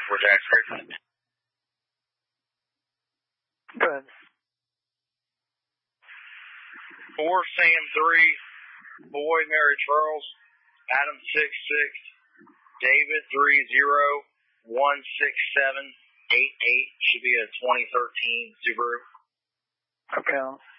for Jack Griffin. Go ahead. 4 Sam 3, Boy Mary Charles, Adam 66, David 30 16788. Should be a 2013 Subaru. Okay.